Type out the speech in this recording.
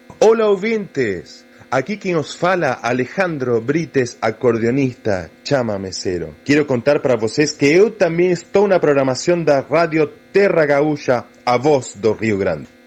Hola ouvintes, aquí quem os fala Alejandro Brites, acordeonista, chamamecero. Quero contar para vocês que eu também estou na programação da Rádio Terra Gaúcha, a voz do Rio Grande.